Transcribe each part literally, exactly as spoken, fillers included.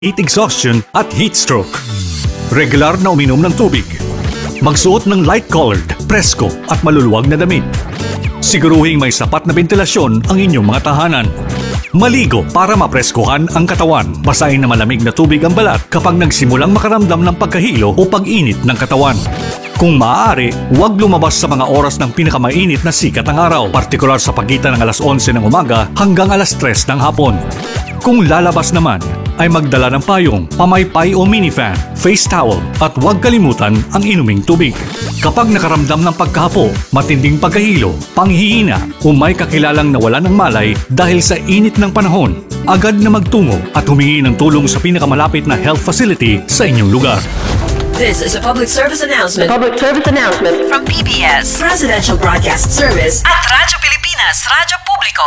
heat exhaustion at heat stroke. Regular na uminom ng tubig. Magsuot ng light-colored, presko at maluluwag na damit. Siguruhing may sapat na ventilasyon ang inyong mga tahanan. Maligo para mapreskuhan ang katawan. Basahin na malamig na tubig ang balat kapag nagsimulang makaramdam ng pagkahilo o pag-init ng katawan. Kung maaari, huwag lumabas sa mga oras ng pinakamainit na sikat ng araw, partikular sa pagitan ng alas onse ng umaga hanggang alas tres ng hapon. Kung lalabas naman, ay magdala ng payong, pamaypay o minifan, face towel at huwag kalimutan ang inuming tubig. Kapag nakaramdam ng pagkahapo, matinding pagkahilo, panghihina o may kakilalang nawalan ng malay dahil sa init ng panahon, agad na magtungo at humingi ng tulong sa pinakamalapit na health facility sa inyong lugar. This is a public service announcement. Public service announcement From P B S Presidential Broadcast Service at Radyo Pilipinas, Radyo Publiko.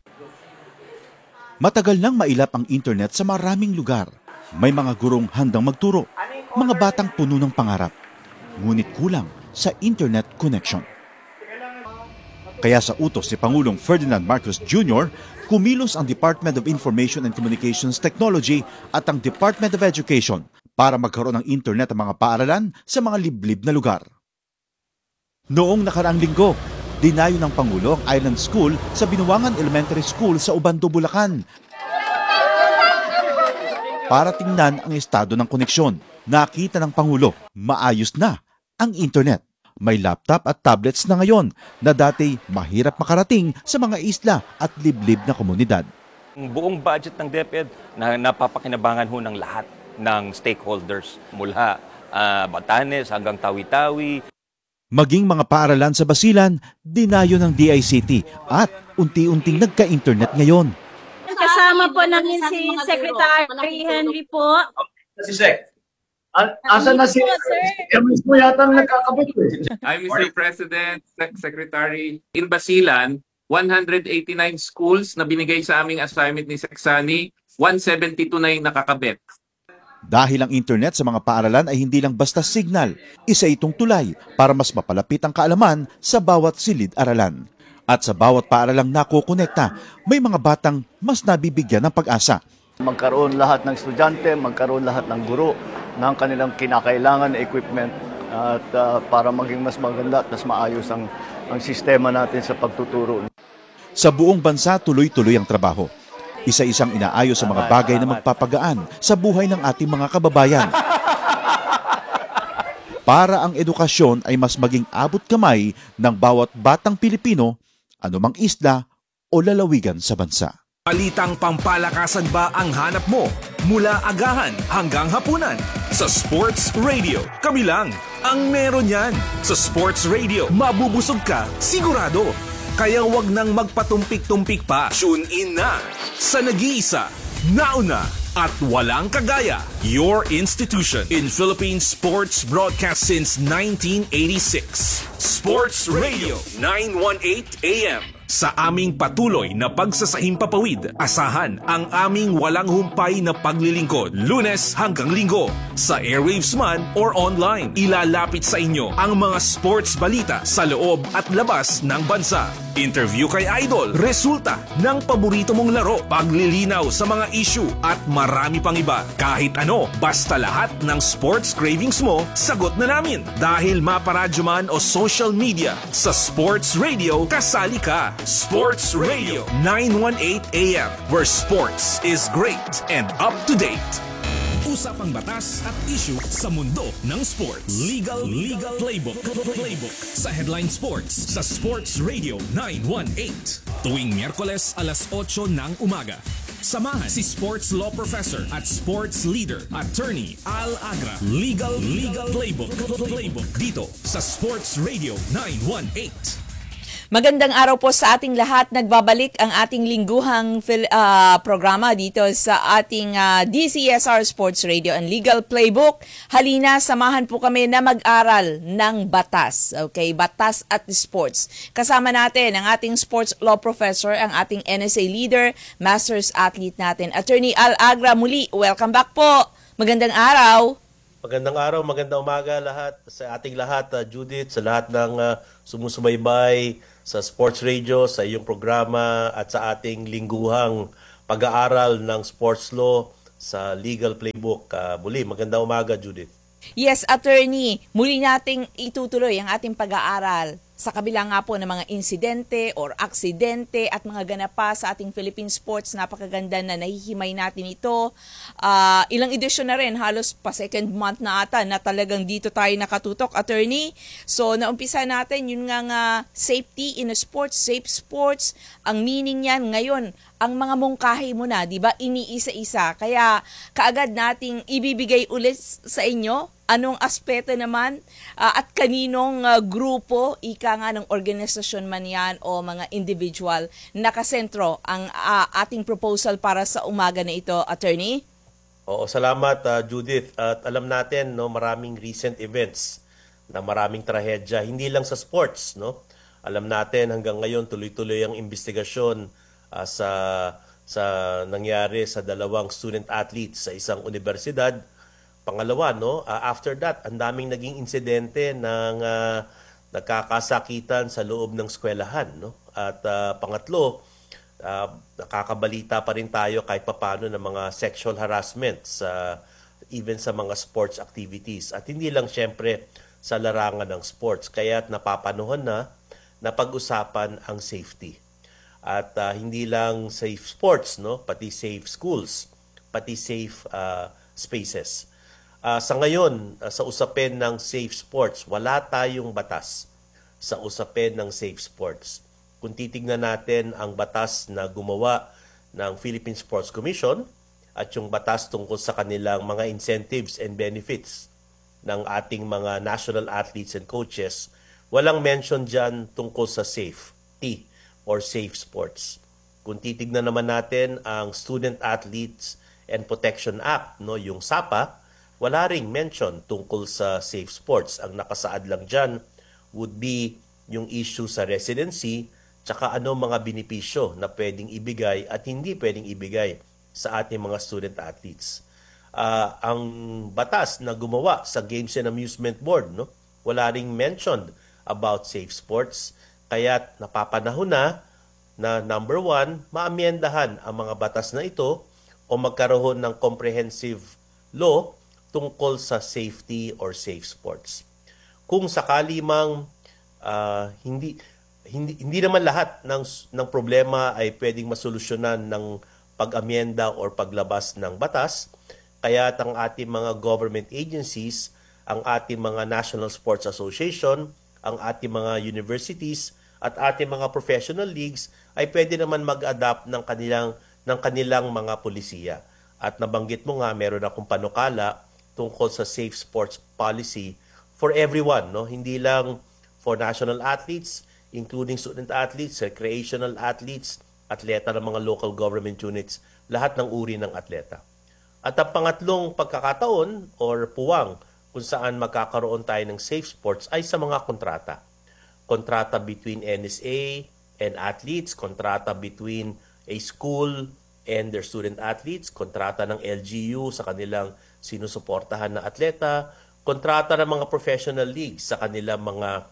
Matagal nang mailap ang internet sa maraming lugar. May mga gurong handang magturo, mga batang puno ng pangarap. Ngunit kulang sa internet connection. Kaya sa utos si Pangulong Ferdinand Marcos Junior, kumilos ang Department of Information and Communications Technology at ang Department of Education para magkaroon ng internet ang mga paaralan sa mga liblib na lugar. Noong nakaraang linggo, dinayo ng Pangulo ang Island School sa Binuangan Elementary School sa Ubando, Bulacan. Para tingnan ang estado ng koneksyon, nakita ng Pangulo, maayos na ang internet. May laptop at tablets na ngayon na dati mahirap makarating sa mga isla at liblib na komunidad. Ang buong budget ng DepEd na napapakinabangan ho ng lahat ng stakeholders mula uh, Batanes hanggang Tawi-Tawi. Maging mga paaralan sa Basilan, dinayo ng D I C T at unti-unting nagka-internet ngayon. Kasama po namin si Secretary Henry po. Si Sec. Asan na si Hermes mo yata nagkakabit eh. I'm Mister President, Sec- Secretary. In Basilan, one hundred eighty-nine schools na binigay sa aming assignment ni Seksani, one seventy-two na yung nakakabit. Dahil ang internet sa mga paaralan ay hindi lang basta signal, isa itong tulay para mas mapalapit ang kaalaman sa bawat silid-aralan. At sa bawat paaralang nakukonekta, may mga batang mas nabibigyan ng pag-asa. Magkaroon lahat ng estudyante, magkaroon lahat ng guro ng kanilang kinakailangan na equipment at uh, para maging mas maganda at mas maayos ang, ang sistema natin sa pagtuturo. Sa buong bansa, tuloy-tuloy ang trabaho. Isa-isang inaayos sa mga bagay na magpapagaan sa buhay ng ating mga kababayan. Para ang edukasyon ay mas maging abot kamay ng bawat batang Pilipino, anumang isla o lalawigan sa bansa. Balitang pampalakasan ba ang hanap mo? Mula agahan hanggang hapunan. Sa Sports Radio, kami lang ang meron yan. Sa Sports Radio, mabubusog ka, sigurado. Kaya wag nang magpatumpik-tumpik pa. Tune in na sa nag-iisa, nauna at walang kagaya. Your institution in Philippine sports broadcast since nineteen eighty-six. Sports Radio nine eighteen A M. Sa aming patuloy na pagsasahimpapawid, asahan ang aming walang humpay na paglilingkod. Lunes hanggang Linggo, sa airwaves man or online. Ilalapit sa inyo ang mga sports balita sa loob at labas ng bansa. Interview kay Idol, resulta ng paborito mong laro, paglilinaw sa mga issue at marami pang iba. Kahit ano, basta lahat ng sports cravings mo, sagot na namin. Dahil maparadyo man o social media, sa Sports Radio, kasali ka. Sports Radio nine eighteen A M, where sports is great and up to date. Usapang batas at issue sa mundo ng sports. Legal Legal Playbook Playbook sa Headline Sports sa Sports Radio nine eighteen. Tuwing Miyerkules alas otso ng umaga. Samahan si sports law professor at sports leader, attorney Al Agra. Legal Legal Playbook Playbook dito sa Sports Radio nine eighteen. Magandang araw po sa ating lahat. Nagbabalik ang ating lingguhang uh, programa dito sa ating uh, D C S R Sports Radio and Legal Playbook. Halina, samahan po kami na mag-aral ng batas. Okay, batas at sports. Kasama natin ang ating sports law professor, ang ating N S A leader, masters athlete natin, Attorney Al Agra. Muli, welcome back po. Magandang araw. Magandang araw, magandang umaga lahat sa ating lahat, uh, Judith, sa lahat ng uh, sumusubaybay sa Sports Radio, sa iyong programa at sa ating lingguhang pag-aaral ng sports law sa Legal Playbook. Uh, muli, magandang umaga, Judith. Yes, attorney, muli nating itutuloy ang ating pag-aaral sa kabila nga po ng mga insidente or aksidente at mga ganapa sa ating Philippine sports. Napakaganda na nahihimay natin ito. Uh, ilang edisyon na rin, halos pa second month na ata na talagang dito tayo nakatutok, attorney. So, naumpisa natin yun nga nga safety in a sports, safe sports. Ang meaning yan ngayon, ang mga mungkahi mo na, di ba, iniisa-isa. Kaya kaagad nating ibibigay ulit sa inyo anong aspeto naman uh, at kaninong uh, grupo, ika nga ng organisasyon man yan o mga individual, nakasentro ang uh, ating proposal para sa umaga na ito, attorney? Oo, salamat uh, Judith. At alam natin, no, maraming recent events na maraming trahedya, hindi lang sa sports, no. Alam natin hanggang ngayon tuloy-tuloy ang investigasyon uh, sa sa nangyari sa dalawang student athletes sa isang universidad. Pangalawa, no, uh, after that, ang daming naging insidente ng uh, nagkakasakitan sa loob ng eskwelahan, no. At uh, pangatlo, uh, nakakabalita pa rin tayo kahit papano ng mga sexual harassment sa even sa mga sports activities. At hindi lang siyempre sa larangan ng sports, kaya napapanuhan na na pag-usapan ang safety. At uh, hindi lang safe sports, no, pati safe schools, pati safe uh, spaces. Uh, sa ngayon, uh, sa usapin ng safe sports, wala tayong batas sa usapin ng safe sports. Kung titignan natin ang batas na gumawa ng Philippine Sports Commission at yung batas tungkol sa kanilang mga incentives and benefits ng ating mga national athletes and coaches, walang mention dyan tungkol sa safety or safe sports. Kung titignan naman natin ang Student Athletes and Protection Act, no, yung SAPA, wala ring mention tungkol sa safe sports. Ang nakasaad lang dyan would be yung issue sa residency tsaka ano mga benepisyo na pwedeng ibigay at hindi pwedeng ibigay sa ating mga student athletes. Uh, ang batas na gumawa sa Games and Amusement Board, no, wala ring mentioned about safe sports. Kaya napapanahon na na number one, maamyendahan ang mga batas na ito o magkaroon ng comprehensive law tungkol sa safety or safe sports. Kung sakali mang uh, hindi hindi hindi naman lahat ng ng problema ay pwedeng masolusyonan ng pag-amyenda or paglabas ng batas, kaya ang ating mga government agencies, ang ating mga National Sports Association, ang ating mga universities at ating mga professional leagues ay pwede naman mag-adapt ng kanilang ng kanilang mga polisiya. At nabanggit mo nga, meron akong panukala tungkol sa safe sports policy for everyone, no? Hindi lang for national athletes, including student athletes, recreational athletes, atleta ng mga local government units, lahat ng uri ng atleta. At ang pangatlong pagkakataon or puwang kung saan magkakaroon tayo ng safe sports ay sa mga kontrata. Kontrata between N S A and athletes, kontrata between a school and their student athletes, kontrata ng L G U sa kanilang sinusuportahan na atleta, kontrata ng mga professional leagues sa kanilang mga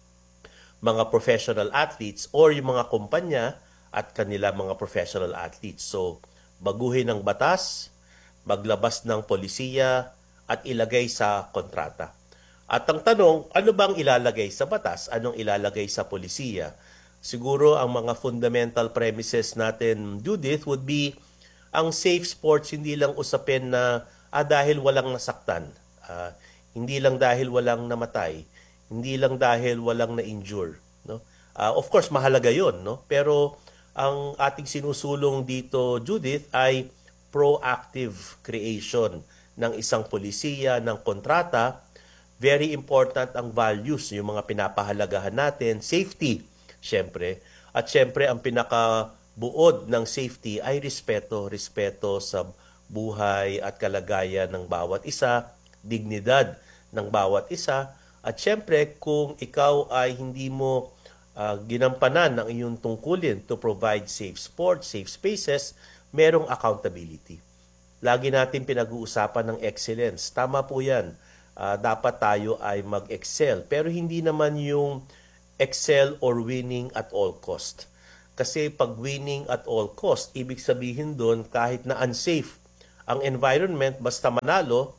mga professional athletes or yung mga kumpanya at kanilang mga professional athletes. So, baguhin ang batas, maglabas ng polisiya at ilagay sa kontrata. At ang tanong, ano bang ilalagay sa batas? Anong ilalagay sa polisiya? Siguro ang mga fundamental premises natin, Judith, would be ang safe sports hindi lang usapin na ah, dahil walang nasaktan, ah, hindi lang dahil walang namatay, hindi lang dahil walang na-injure, no? Uh, of course, mahalaga 'yon, no? Pero ang ating sinusulong dito, Judith, ay proactive creation ng isang polisiya, ng kontrata. Very important ang values, yung mga pinapahalagahan natin, safety, syempre. At syempre, ang pinakabuod ng safety ay respeto, respeto sa buhay at kalagayan ng bawat isa, dignidad ng bawat isa. At syempre, kung ikaw ay hindi mo uh, ginampanan ng iyong tungkulin to provide safe sports, safe spaces, merong accountability. Lagi natin pinag-uusapan ng excellence. Tama po yan. Uh, dapat tayo ay mag-excel. Pero hindi naman yung excel or winning at all cost. Kasi pag winning at all cost, ibig sabihin doon kahit na unsafe ang environment basta manalo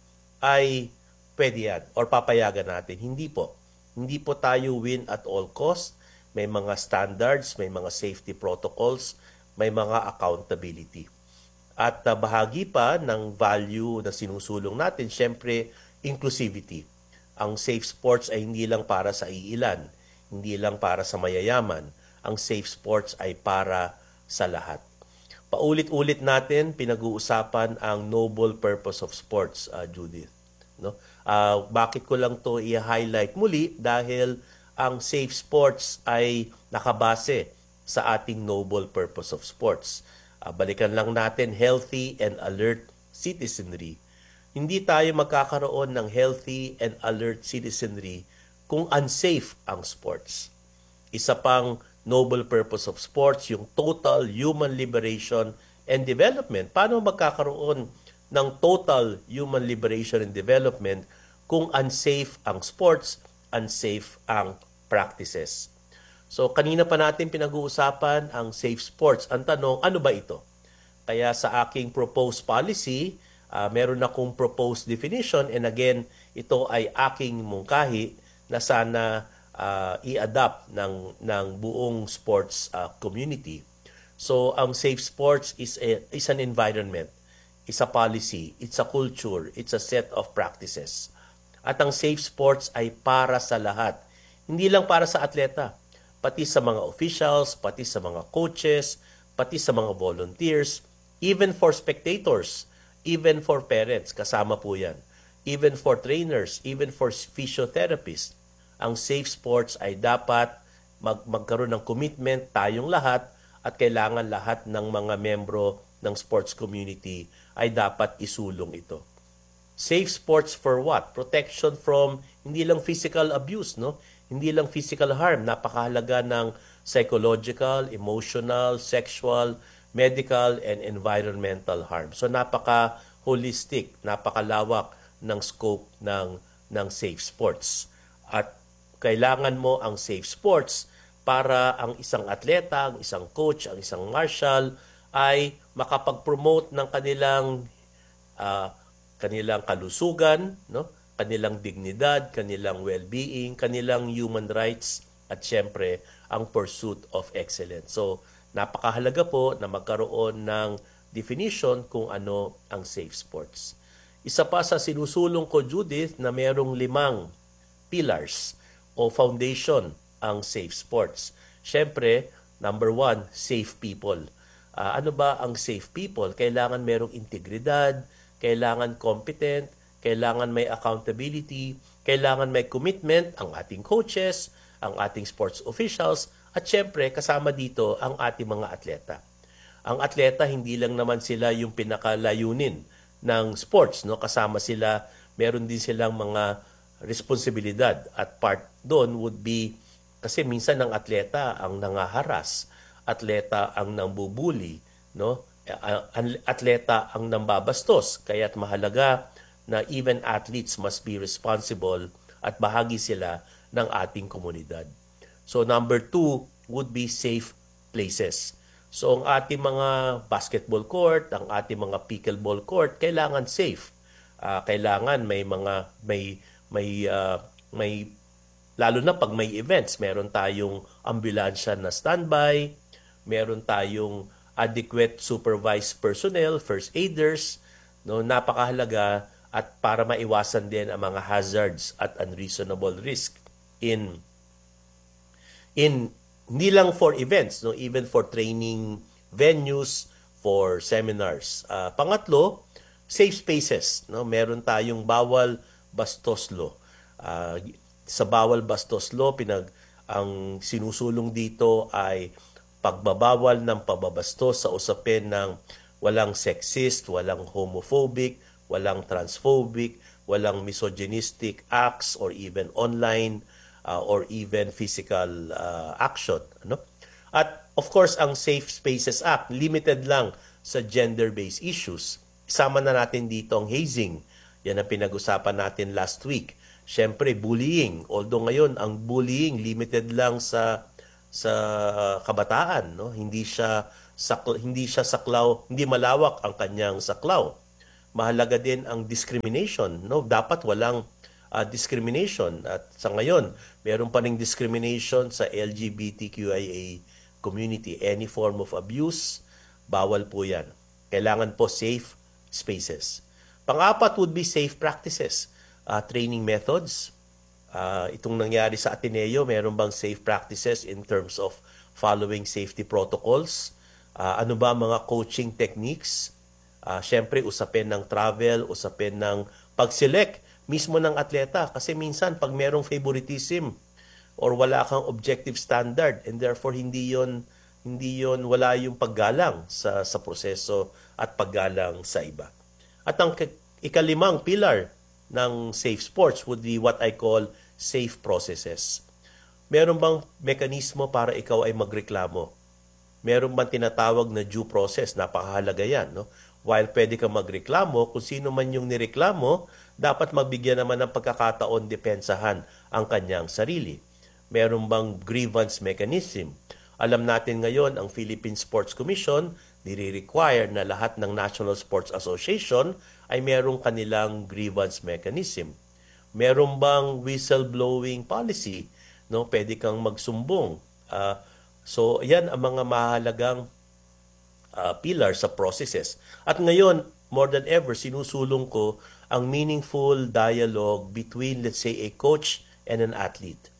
ay pwede yan or papayagan natin. Hindi po. Hindi po tayo win at all cost. May mga standards, may mga safety protocols, may mga accountability. At uh, bahagi pa ng value na sinusulong natin, syempre, inclusivity. Ang safe sports ay hindi lang para sa iilan, hindi lang para sa mayayaman. Ang safe sports ay para sa lahat. Paulit-ulit natin pinag-uusapan ang noble purpose of sports, uh, Judith. No? Uh, bakit ko lang to i-highlight muli? Dahil ang safe sports ay nakabase sa ating noble purpose of sports. Uh, balikan lang natin, healthy and alert citizenry. Hindi tayo magkakaroon ng healthy and alert citizenry kung unsafe ang sports. Isa pang noble purpose of sports, yung total human liberation and development. Paano magkakaroon ng total human liberation and development kung unsafe ang sports, unsafe ang practices? So kanina pa natin pinag-uusapan ang safe sports. Ang tanong, ano ba ito? Kaya sa aking proposed policy, uh, meron akong proposed definition, and again, ito ay aking mungkahi na sana uh, i-adapt ng, ng buong sports uh, community. So ang safe sports is, a, is an environment, it's a policy, it's a culture, it's a set of practices. At ang safe sports ay para sa lahat. Hindi lang para sa atleta, pati sa mga officials, pati sa mga coaches, pati sa mga volunteers, even for spectators, even for parents, kasama po yan. Even for trainers, even for physiotherapists. Ang safe sports ay dapat mag magkaroon ng commitment tayong lahat, at kailangan lahat ng mga membro ng sports community ay dapat isulong ito. Safe sports for what? Protection from hindi lang physical abuse, no? Hindi lang physical harm, napakahalaga ng psychological, emotional, sexual, medical, and environmental harm. So napaka-holistic, napakalawak ng scope ng, ng safe sports. At kailangan mo ang safe sports para ang isang atleta, ang isang coach, ang isang marshal ay makapag-promote ng kanilang uh, kanilang kalusugan, no? Kanilang dignidad, kanilang well-being, kanilang human rights, at syempre ang pursuit of excellence. So napakahalaga po na magkaroon ng definition kung ano ang safe sports. Isa pa sa sinusulong ko, Judith, na mayroong limang pillars o foundation ang safe sports. Siyempre, number one, safe people. Uh, ano ba ang safe people? Kailangan mayroong integridad, kailangan competent, kailangan may accountability, kailangan may commitment ang ating coaches, ang ating sports officials, at siyempre, kasama dito ang ating mga atleta. Ang atleta, hindi lang naman sila yung pinakalayunin ng sports, no? Kasama sila, meron din silang mga responsibilidad, at part doon would be, kasi minsan ng atleta ang nangaharas, atleta ang nambubuli, no? Atleta ang nambabastos, kaya't mahalaga na even athletes must be responsible at bahagi sila ng ating komunidad. So number two would be safe places. So ang ating mga basketball court, ang ating mga pickleball court, kailangan safe. Uh, kailangan may mga may may uh, may lalo na pag may events, meron tayong ambulansya na standby, meron tayong adequate supervised personnel, first aiders, no, napakahalaga, at para maiwasan din ang mga hazards at unreasonable risk in in hindi lang for events, no, even for training venues, for seminars. Uh, pangatlo, safe spaces, no, meron tayong bawal bastos law. Uh, sa bawal bastos law, pinag ang sinusulong dito ay pagbabawal ng pababastos sa usapin ng walang sexist, walang homophobic, walang transphobic, walang misogynistic acts, or even online uh, or even physical uh, action, ano? At of course, ang Safe Spaces Act limited lang sa gender-based issues. Isama na natin dito ang hazing. Yan ang pinag-usapan natin last week. Siyempre, bullying. Although ngayon, ang bullying limited lang sa sa kabataan, no? Hindi siya sakl- hindi siya saklaw, hindi malawak ang kanyang saklaw. mahalaga din ang discrimination. No? Dapat walang uh, discrimination. At sa ngayon, meron pa ring discrimination sa L G B T Q I A community. Any form of abuse, bawal po yan. Kailangan po safe spaces. Pang-apat would be safe practices. Uh, training methods. Uh, itong nangyari sa Ateneo, meron bang safe practices in terms of following safety protocols? Uh, ano ba mga coaching techniques? Uh, Siyempre, usapin ng travel, usapin ng pag-select mismo ng atleta. Kasi minsan, pag merong favoritism or wala kang objective standard and therefore hindi yon hindi yon wala yung paggalang sa, sa proseso at paggalang sa iba. At ang ikalimang pillar ng safe sports would be what I call safe processes. Meron bang mekanismo para ikaw ay magreklamo? Meron bang tinatawag na due process? Napakahalaga yan. No? While pwede kang magreklamo, kung sino man yung nireklamo, dapat mabigyan naman ng pagkakataon depensahan ang kanyang sarili. Meron bang grievance mechanism? Alam natin ngayon, ang Philippine Sports Commission nire-require na lahat ng National Sports Association ay merong kanilang grievance mechanism. Meron bang whistleblowing policy? No, pwede kang magsumbong. Uh, so, yan ang mga mahalagang uh, pillar sa processes. At ngayon, more than ever, sinusulong ko ang meaningful dialogue between, let's say, a coach and an athlete.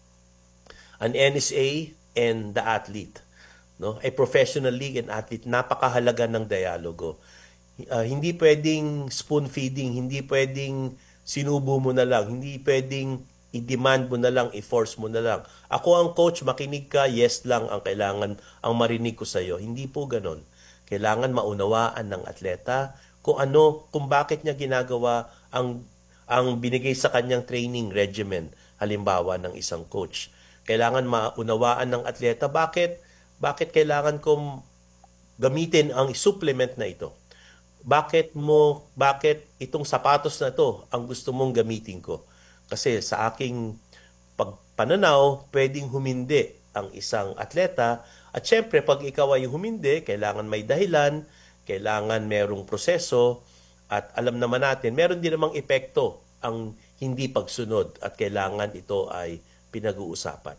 An N S A and the athlete. No? A professional league and athlete, napakahalaga ng dialogo. Uh, hindi pwedeng spoon feeding, hindi pwedeng sinubo mo na lang, hindi pwedeng i-demand mo na lang, i-force mo na lang. Ako ang coach, makinig ka, yes lang ang kailangan, ang marinig ko sa iyo. Hindi po ganon. Kailangan maunawaan ng atleta kung ano, kung bakit niya ginagawa ang, ang binigay sa kanyang training regimen, halimbawa ng isang coach. Kailangan maunawaan ng atleta bakit bakit kailangan kong gamitin ang supplement na ito. Bakit mo bakit itong sapatos na to ang gusto mong gamitin ko? Kasi sa aking pagpananaw, pwedeng humindi ang isang atleta at syempre pag ikaw ay humindi, kailangan may dahilan, kailangan merong proseso at alam naman natin, meron din namang epekto ang hindi pagsunod at kailangan ito ay pinag-uusapan.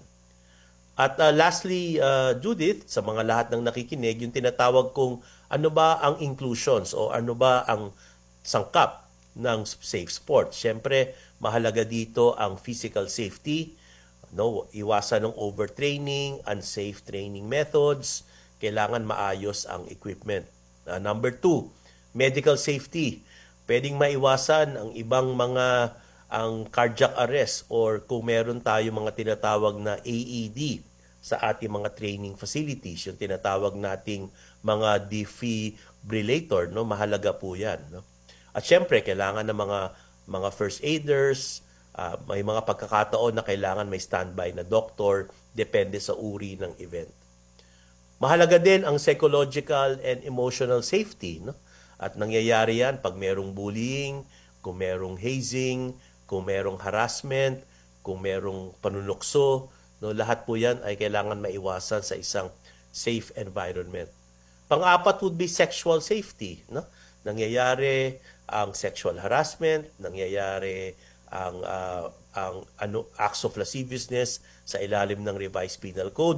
At uh, lastly, uh, Judith, sa mga lahat ng nakikinig, yung tinatawag kong ano ba ang inclusions o ano ba ang sangkap ng safe sport. Siyempre, mahalaga dito ang physical safety, no, iwasan ng overtraining, unsafe training methods, kailangan maayos ang equipment. Uh, number two, medical safety. Pwedeng maiwasan ang ibang mga ang cardiac arrest or kung meron tayo mga tinatawag na A E D sa ating mga training facilities, yung tinatawag nating mga defibrillator, no, mahalaga po 'yan, no. At syempre kailangan ng mga mga first aiders, uh, may mga pagkakataon na kailangan may standby na doktor, depende sa uri ng event. Mahalaga din ang psychological and emotional safety, no. At nangyayari 'yan pag merong bullying, kung merong hazing, kung merong harassment, kung merong panunukso, no, lahat po yan ay kailangan maiwasan sa isang safe environment. Pang-apat would be sexual safety. No? Nangyayari ang sexual harassment, nangyayari ang, uh, ang ano, acts of lasciviousness sa ilalim ng Revised Penal Code.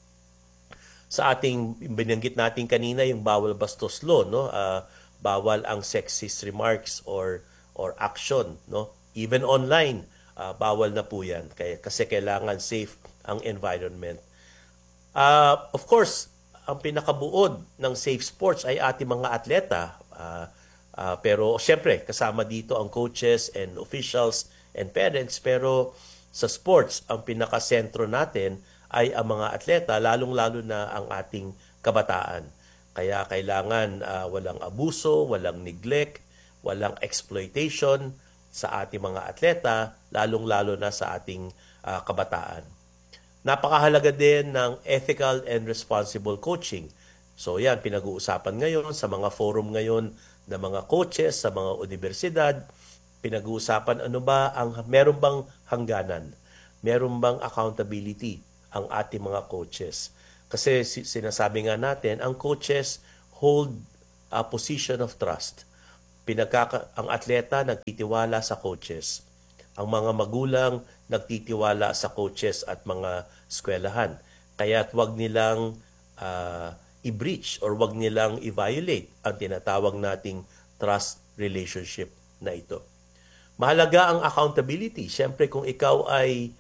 Sa ating, binanggit natin kanina, yung bawal bastos law, no? uh, bawal ang sexist remarks or, or action, no? Even online, uh, bawal na po yan kaya, kasi kailangan safe ang environment. Uh, of course, ang pinakabuod ng safe sports ay ating mga atleta. Uh, uh, pero siyempre, kasama dito ang coaches and officials and parents. Pero sa sports, ang pinakasentro natin ay ang mga atleta, lalong-lalo na ang ating kabataan. Kaya kailangan uh, walang abuso, walang neglect, walang exploitation sa ating mga atleta, lalong-lalo na sa ating uh, kabataan. Napakahalaga din ng ethical and responsible coaching. So yan, pinag-uusapan ngayon sa mga forum ngayon ng mga coaches, sa mga universidad, pinag-uusapan ano ba, ang meron bang hangganan, meron bang accountability ang ating mga coaches. Kasi sinasabi nga natin, ang coaches hold a position of trust. Pinagkaka ang atleta nagtitiwala sa coaches. Ang mga magulang nagtitiwala sa coaches at mga eskwelahan. Kaya wag nilang uh, i-breach or wag nilang i-violate ang tinatawag nating trust relationship na ito. Mahalaga ang accountability. Siyempre kung ikaw ay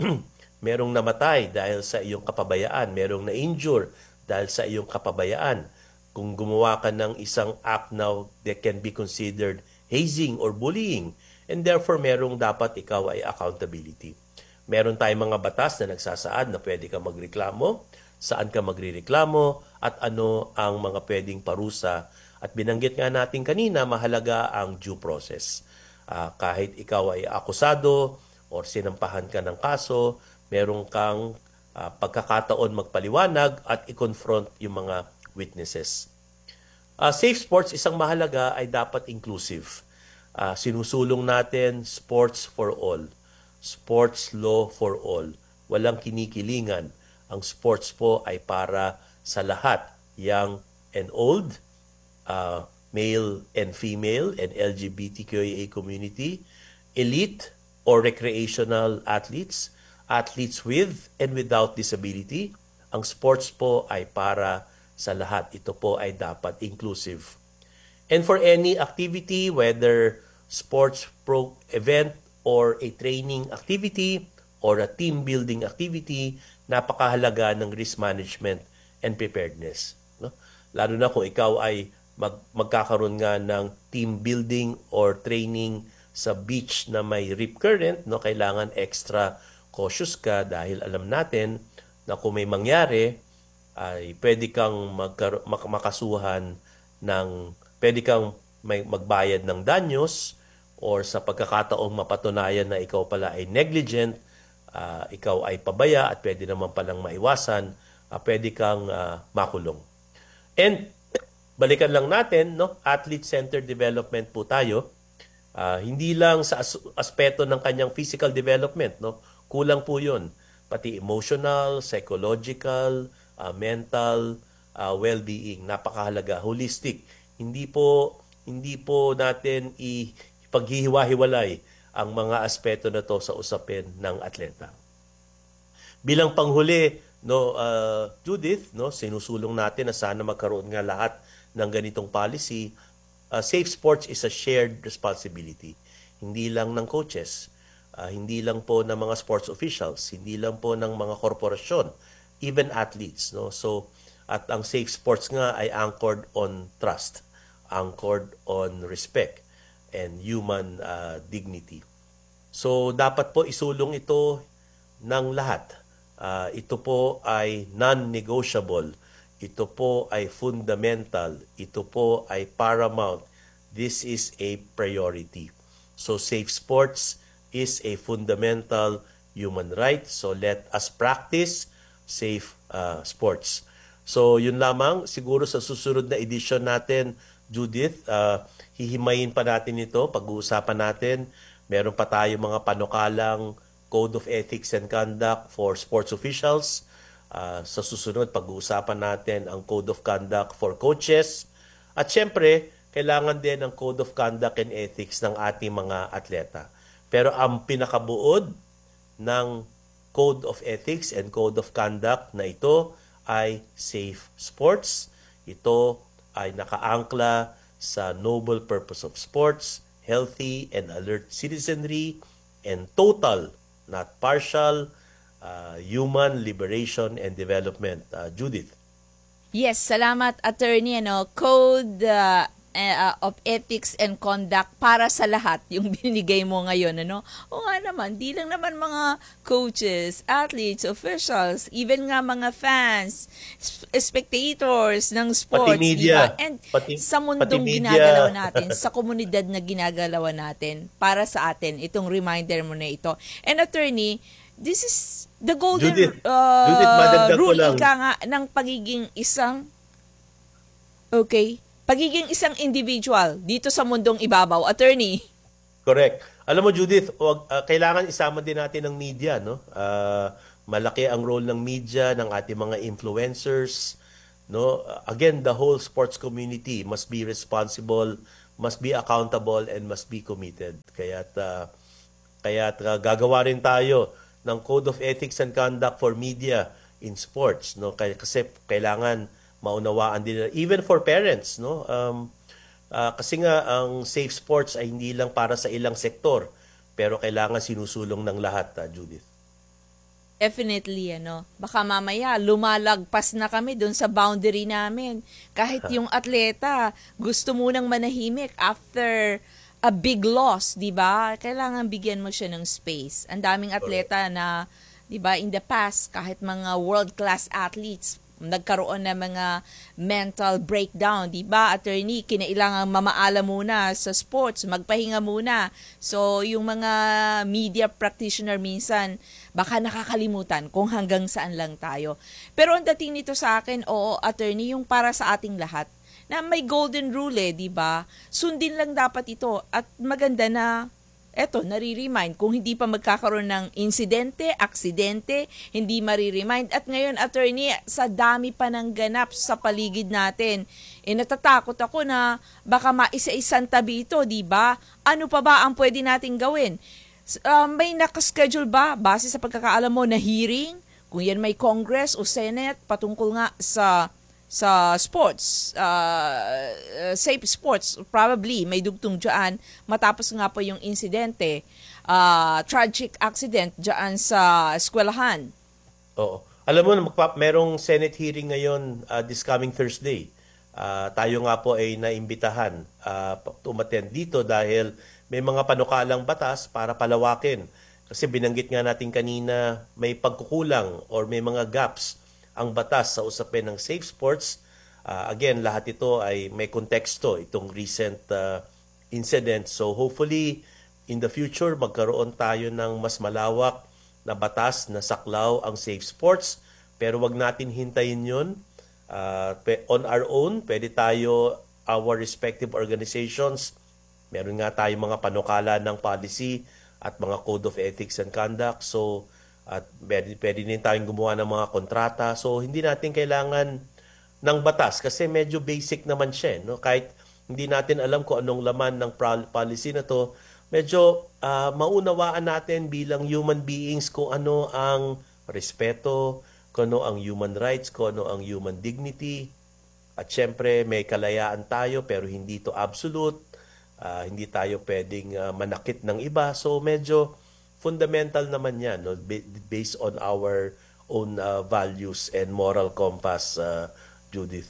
merong namatay dahil sa iyong kapabayaan, merong na-injure dahil sa iyong kapabayaan, kung gumawa ka ng isang act now that can be considered hazing or bullying, and therefore merong dapat ikaw ay accountability. Meron tayong mga batas na nagsasaad na pwede ka magreklamo, saan ka magrereklamo, at ano ang mga pwedeng parusa. At binanggit nga natin kanina, mahalaga ang due process. Uh, kahit ikaw ay akusado or sinampahan ka ng kaso, meron kang uh, pagkakataon magpaliwanag at i-confront yung mga witnesses. Uh, safe sports, isang mahalaga ay dapat inclusive. Uh, sinusulong natin sports for all. Sports law for all. Walang kinikilingan. Ang sports po ay para sa lahat, young and old, uh, male and female, and L G B T Q I A community, elite or recreational athletes, athletes with and without disability. Ang sports po ay para sa lahat. Ito po ay dapat inclusive. And for any activity, whether sports pro event or a training activity or a team building activity, napakahalaga ng risk management and preparedness. No? Lalo na kung ikaw ay mag magkakaroon nga ng team building or training sa beach na may rip current, no, kailangan extra cautious ka dahil alam natin na kung may mangyari ay pwede kang magkar- mak- makasuhan ng pwede kang may magbayad ng danyos or sa pagkakataong mapatunayan na ikaw pala ay negligent, uh, ikaw ay pabaya at pwede naman palang maiwasan, uh, pwede kang uh, makulong. And balikan lang natin, no, athlete-centered development po tayo. Uh, hindi lang sa as- aspeto ng kanyang physical development, no, kulang po 'yun. Pati emotional, psychological, Uh, mental uh, well-being, napakahalaga, holistic. Hindi po hindi po natin ipaghihiwa-hiwalay ang mga aspeto na to sa usapin ng atleta. Bilang panghuli, no, uh, Judith, no, sinusulong natin na sana magkaroon nga lahat ng ganitong policy. Uh, safe sports is a shared responsibility. Hindi lang ng coaches, uh, hindi lang po ng mga sports officials, hindi lang po ng mga korporasyon, even athletes, no. So at ang safe sports nga ay anchored on trust, anchored on respect and human uh, dignity. So dapat po isulong ito ng lahat. Uh, ito po ay non-negotiable. Ito po ay fundamental. Ito po ay paramount. This is a priority. So safe sports is a fundamental human right. So let us practice safe uh, sports. So yun lamang, siguro sa susunod na edisyon natin, Judith, uh, hihimayin pa natin ito, pag-uusapan natin. Meron pa tayo mga panukalang Code of Ethics and Conduct for sports officials. Uh, sa susunod, pag-uusapan natin ang Code of Conduct for coaches. At syempre, kailangan din ang Code of Conduct and Ethics ng ating mga atleta. Pero ang pinakabuod ng Code of Ethics and Code of Conduct na ito ay safe sports. Ito ay nakaangkla sa noble purpose of sports, healthy and alert citizenry, and total, not partial, uh, human liberation and development. Uh, Judith. Yes, salamat attorney. Ano, Code uh, uh, of Ethics and Conduct para sa lahat yung binigay mo ngayon, ano? O nga naman, di lang naman mga coaches, athletes, officials, even nga mga fans, spectators ng sports, pati media, diba? And pati, sa mundong ginagalaw natin, sa komunidad na ginagalawan natin, para sa atin, itong reminder mo na ito. And attorney, this is the golden Judith, uh, Judith, rule lang. ika nga ng pagiging isang okay, pagiging isang individual dito sa mundong ibabaw, attorney. Correct. Alam mo Judith, wag, uh, kailangan isama din natin ng media, no? Uh, malaki ang role ng media, ng ating mga influencers, no? Uh, again, the whole sports community must be responsible, must be accountable and must be committed. Kaya uh, kaya uh, gagawa rin tayo ng Code of Ethics and Conduct for Media in Sports, no? Kaya kasi kailangan maunawaan din even for parents, no? Um, uh, kasi nga ang safe sports ay hindi lang para sa ilang sektor, pero kailangan sinusulong ng lahat, uh, Judith. Definitely, ano. Baka mamaya, lumalagpas na kami doon sa boundary namin. Kahit yung atleta, gusto munang manahimik after a big loss, di ba? Kailangan bigyan mo siya ng space. Ang daming atleta na, di ba, in the past, kahit mga world-class athletes, nagkaroon ng mga mental breakdown, di ba, attorney? Kinailangan mamaala muna sa sports, magpahinga muna. So, yung mga media practitioner minsan, baka nakakalimutan kung hanggang saan lang tayo. Pero ang dating nito sa akin, oo, attorney, yung para sa ating lahat, na may golden rule eh, di ba? Sundin lang dapat ito at maganda na eto, nare-remind kung hindi pa magkakaroon ng insidente, aksidente, hindi mariρemind. At ngayon, attorney, sa dami pa ng ganap sa paligid natin, eh natatakot ako na baka maisa-isang tabi ito, di ba? Ano pa ba ang pwede nating gawin? Uh, may nakaschedule ba, base sa pagkakaalam mo, na hearing? Kung yan may Congress o Senate, patungkol nga sa sa sports, uh, uh, safe sports, probably may dugtong dyan, matapos nga po yung insidente, uh, tragic accident dyan sa eskwelahan. Oo. Alam mo, magpa- merong Senate hearing ngayon uh, this coming Thursday. Uh, tayo nga po ay naimbitahan uh, umattend dito dahil may mga panukalang batas para palawakin. Kasi binanggit nga natin kanina, may pagkukulang or may mga gaps ang batas sa usapin ng safe sports. Uh, again, lahat ito ay may konteksto, itong recent uh, incident. So hopefully, in the future, magkaroon tayo ng mas malawak na batas na saklaw ang safe sports. Pero wag natin hintayin yun. Uh, on our own, pwede tayo, our respective organizations, meron nga tayo mga panukala ng policy at mga code of ethics and conduct. So, at pwede, pwede din tayong gumawa ng mga kontrata. So, hindi natin kailangan ng batas kasi medyo basic naman siya. No? Kahit hindi natin alam kung anong laman ng policy na to, medyo uh, maunawaan natin bilang human beings kung ano ang respeto, kung ano ang human rights, kung ano ang human dignity. At syempre, may kalayaan tayo pero hindi to absolute. Uh, hindi tayo pwedeng uh, manakit ng iba. So, medyo fundamental naman yan, no? Based on our own uh, values and moral compass, uh, Judith.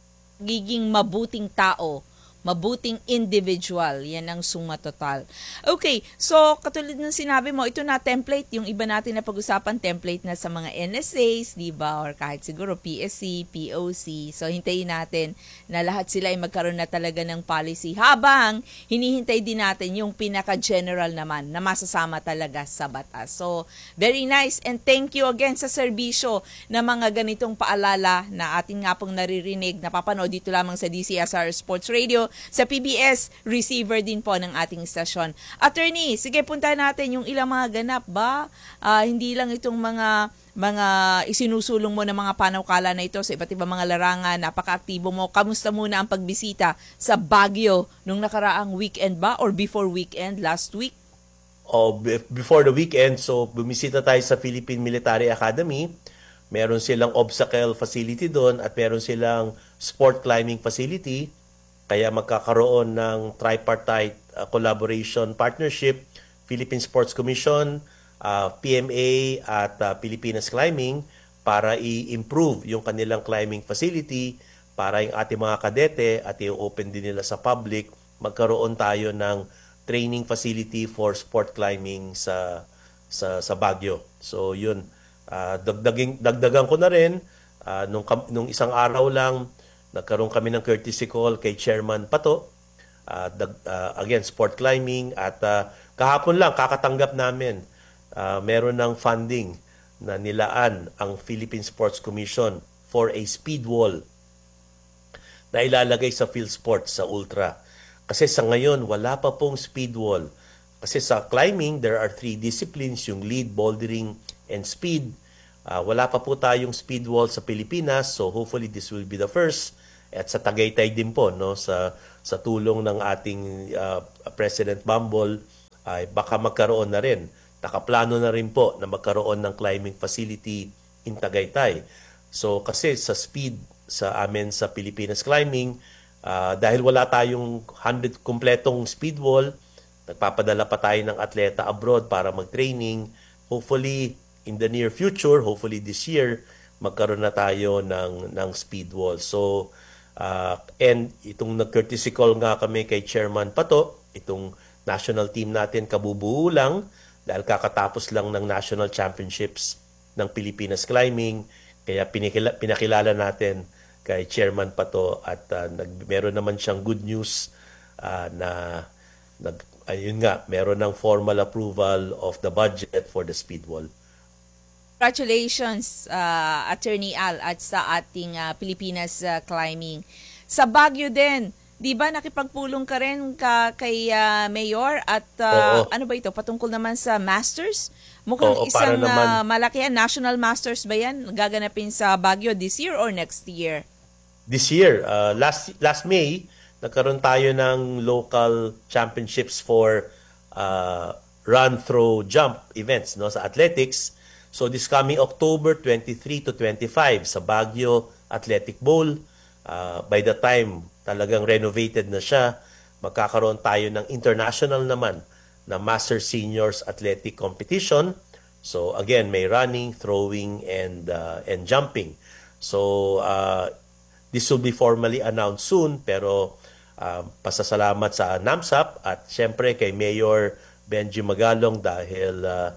Giging mabuting tao, mabuting individual, yan ang suma total. Okay, so katulad ng sinabi mo, ito na template, yung iba natin na pag-usapan template na sa mga N S As, di ba? Or kahit siguro P S C, P O C. So hintayin natin na lahat sila ay magkaroon na talaga ng policy habang hinihintay din natin yung pinaka-general naman na masasama talaga sa batas. So very nice and thank you again sa serbisyo na mga ganitong paalala na ating nga pong naririnig, napapanood dito lamang sa D C S R Sports Radio, sa P B S receiver din po ng ating istasyon. Attorney, sige punta natin yung ilang mga ganap ba? Uh, hindi lang itong mga mga isinusulong mo ng mga panukala na ito sa iba't ibang mga larangan, napaka-aktibo mo. Kamusta muna ang pagbisita sa Baguio nung nakaraang weekend ba or before weekend last week? Oh, before the weekend, so bumisita tayo sa Philippine Military Academy. Meron silang obstacle facility doon at meron silang sport climbing facility. Kaya magkakaroon ng tripartite uh, collaboration partnership, Philippine Sports Commission, uh, P M A at uh, Pilipinas Climbing para i-improve yung kanilang climbing facility para yung ating mga kadete at i-open din nila sa public. Magkaroon tayo ng training facility for sport climbing sa sa, sa Baguio. So yun, uh, dagdaging, dagdagan ko na rin, uh, nung, nung isang araw lang, nagkaroon kami ng courtesy call kay Chairman Pato, uh, the, uh, again, sport climbing, at uh, kahapon lang, kakatanggap namin, uh, meron ng funding na nilaan ang Philippine Sports Commission for a speed wall na ilalagay sa field sports, sa ultra. Kasi sa ngayon, wala pa pong speed wall. Kasi sa climbing, there are three disciplines, yung lead, bouldering, and speed. Uh, wala pa po tayong speed wall sa Pilipinas, so hopefully this will be the first. At sa Tagaytay din po, no, sa sa tulong ng ating uh, President Bumble, ay baka magkaroon na rin. Nakaplano na rin po na magkaroon ng climbing facility in Tagaytay. So kasi sa speed sa amin sa Pilipinas Climbing, uh, dahil wala tayong one hundred kumpletong speed wall, nagpapadala pa tayo ng atleta abroad para mag-training. Hopefully, in the near future, hopefully this year, magkaroon na tayo ng, ng speed wall. So, uh, and itong nag-courtesy call nga kami kay Chairman Pato, itong national team natin kabubuo lang, dahil kakatapos lang ng national championships ng Pilipinas Climbing, kaya pinikila, pinakilala natin kay Chairman Pato at uh, nag, meron naman siyang good news uh, na nag, ayun nga, meron ng formal approval of the budget for the speed wall. Congratulations, uh, Attorney Al, at sa ating uh, Pilipinas uh, Climbing. Sa Baguio din, di ba nakipagpulong ka rin ka, kay uh, Mayor at uh, ano ba ito, patungkol naman sa Masters? Mukhang Oo, isang uh, naman, malaki yan, National Masters ba yan? Gaganapin sa Baguio this year or next year? This year, uh, last last May, nagkaroon tayo ng local championships for uh, run, throw, jump events, no, sa athletics. So this coming October twenty-three to twenty-five sa Baguio Athletic Bowl, uh, by the time talagang renovated na siya, magkakaroon tayo ng international naman na Master Seniors Athletic Competition. So again, may running, throwing, and uh, and jumping. So uh, this will be formally announced soon, pero uh, pasasalamat sa NAMSAP at syempre kay Mayor Benji Magalong dahil uh,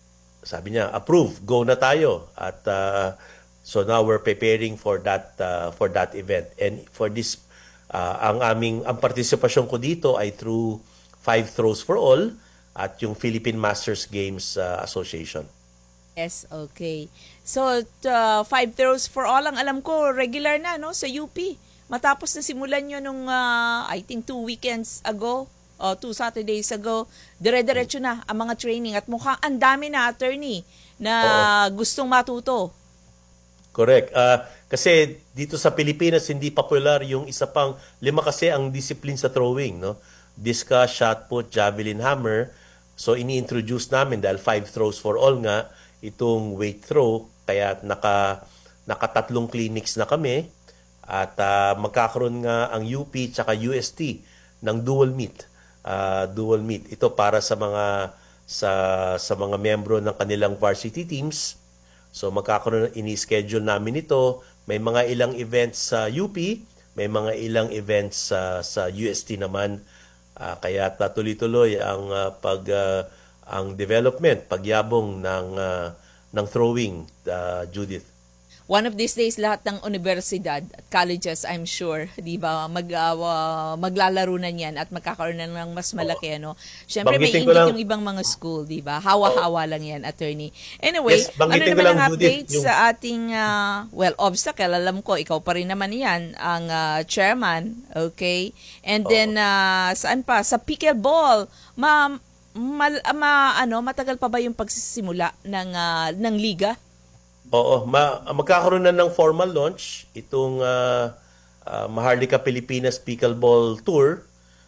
sabi niya, approve, go na tayo. At uh, so now we're preparing for that uh, for that event. And for this Uh, ang aming ang partisipasyon ko dito ay through Five Throws for All at yung Philippine Masters Games uh, Association. Yes, okay. So, uh, Five Throws for All, ang alam ko, regular na, no, sa U P. Matapos na simulan nyo nung, uh, I think, two weekends ago, o two Saturdays ago, dire-diretso na ang mga training. At mukhang ang dami na, attorney, na Oo. gustong matuto. Correct. Uh, kasi dito sa Pilipinas, hindi popular yung isa pang, lima kasi ang discipline sa throwing, no? Discus, shot put, javelin, hammer. So, ini-introduce namin dahil five throws for all nga, itong weight throw. Kaya naka, nakatatlong clinics na kami. At uh, magkakaroon nga ang U P tsaka U S T ng dual meet. Uh, dual meet. Ito para sa mga sa sa mga membro ng kanilang varsity teams. So magkakaroon, ini-schedule namin ito. May mga ilang events sa U P, may mga ilang events sa sa U S T naman. Uh, kaya tuloy-tuloy ang uh, pag uh, ang development, pagyabong ng uh, ng throwing, uh, Judith. One of these days, lahat ng universidad at colleges, I'm sure, di ba, mag, uh, maglalaro na yan at magkakaroon na ng mas malaki, ano. Siyempre, may ingit yung ibang mga school, di ba? Hawa-hawa lang yan, attorney. Anyway, yes, ano naman ang updates yung... sa ating, uh, well, obstacle, alam ko, ikaw pa rin naman yan, ang uh, chairman, okay? And then, uh, saan pa? Sa pickleball, ma, ma, ma, ano, matagal pa ba yung pagsisimula ng, uh, ng liga? Oo, ma- magkakaroon na ng formal launch itong uh, uh, Maharlika Pilipinas Pickleball Tour.